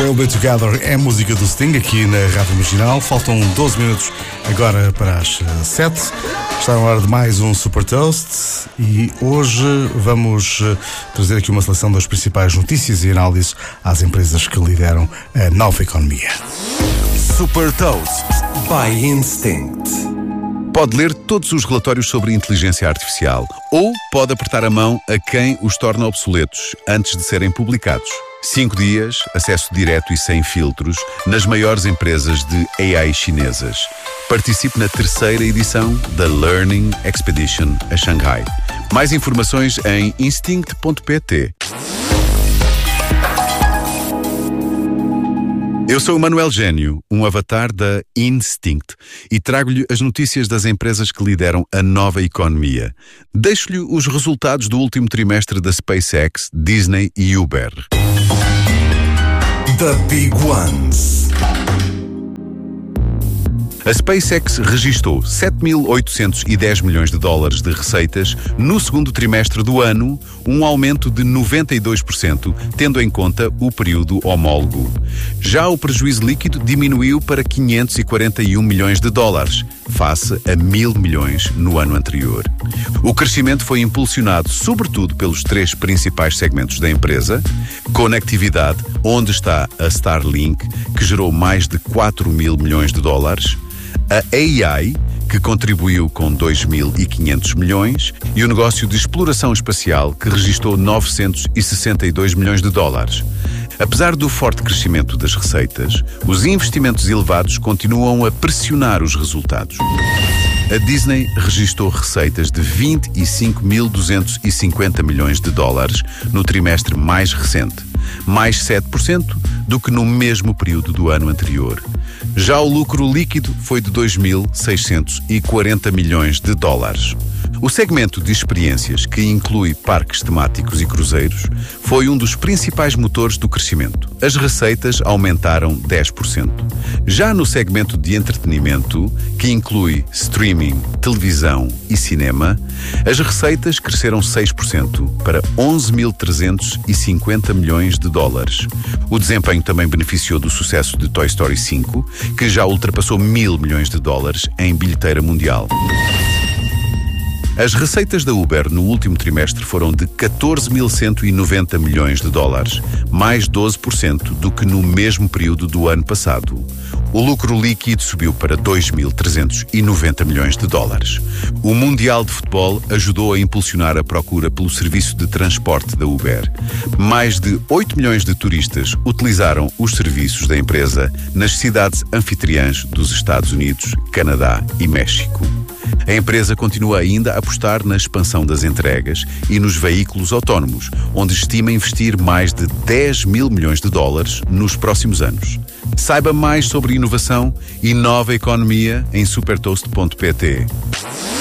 We'll Be Together é a música do Sting aqui na Rádio Marginal. Faltam 12 minutos agora para as 7. Está na hora de mais um Super Toast e hoje vamos trazer aqui uma seleção das principais notícias e análises às empresas que lideram a nova economia. Super Toast by Instinct. Pode ler todos os relatórios sobre inteligência artificial ou pode apertar a mão a quem os torna obsoletos antes de serem publicados. 5 dias, acesso direto e sem filtros nas maiores empresas de AI chinesas. Participe na 3ª edição da Learning Expedition a Xangai. Mais informações em instinct.pt. Eu sou o Manuel Gênio, um avatar da Instinct, e trago-lhe as notícias das empresas que lideram a nova economia. Deixo-lhe os resultados do último trimestre da SpaceX, Disney e Uber. The Big Ones. A SpaceX registou 7.810 milhões de dólares de receitas no segundo trimestre do ano, um aumento de 92%, tendo em conta o período homólogo. Já o prejuízo líquido diminuiu para 541 milhões de dólares, face a 1.000 milhões no ano anterior. O crescimento foi impulsionado sobretudo pelos 3 principais segmentos da empresa: conectividade, onde está a Starlink, que gerou mais de 4.000 milhões de dólares, a AI, que contribuiu com 2.500 milhões, e o negócio de exploração espacial, que registrou 962 milhões de dólares. Apesar do forte crescimento das receitas, os investimentos elevados continuam a pressionar os resultados. A Disney registrou receitas de 25.250 milhões de dólares no trimestre mais recente, mais 7% do que no mesmo período do ano anterior. Já o lucro líquido foi de 2.640 milhões de dólares. O segmento de experiências, que inclui parques temáticos e cruzeiros, foi um dos principais motores do crescimento. As receitas aumentaram 10%. Já no segmento de entretenimento, que inclui streaming, televisão e cinema, as receitas cresceram 6% para 11.350 milhões de dólares. O desempenho também beneficiou do sucesso de Toy Story 5, que já ultrapassou 1.000 milhões de dólares em bilheteira mundial. As receitas da Uber no último trimestre foram de 14.190 milhões de dólares, mais 12% do que no mesmo período do ano passado. O lucro líquido subiu para 2.390 milhões de dólares. O Mundial de Futebol ajudou a impulsionar a procura pelo serviço de transporte da Uber. Mais de 8 milhões de turistas utilizaram os serviços da empresa nas cidades anfitriãs dos Estados Unidos, Canadá e México. A empresa continua ainda a apostar na expansão das entregas e nos veículos autónomos, onde estima investir mais de 10.000 milhões de dólares nos próximos anos. Saiba mais sobre inovação e nova economia em supertoast.pt.